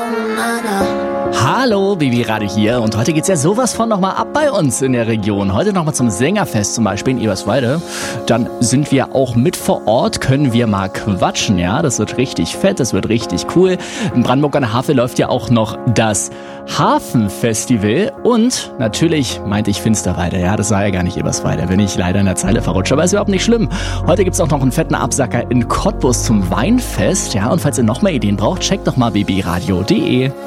Hallo, Bibi Radio hier und heute geht's ja sowas von nochmal ab bei uns in der Region. Heute nochmal zum Sängerfest zum Beispiel in Eberswalde. Dann sind wir auch mit vor Ort, können wir mal quatschen, ja. Das wird richtig fett, das wird richtig cool. In Brandenburg an der Havel läuft ja auch noch das Hafenfestival und natürlich meinte ich Finsterwalde, ja. Das war ja gar nicht Eberswalde, bin ich leider in der Zeile verrutscht, aber ist überhaupt nicht schlimm. Heute gibt's auch noch einen fetten Absacker in Cottbus zum Weinfest, ja. Und falls ihr noch mehr Ideen braucht, checkt doch mal bbradio.de.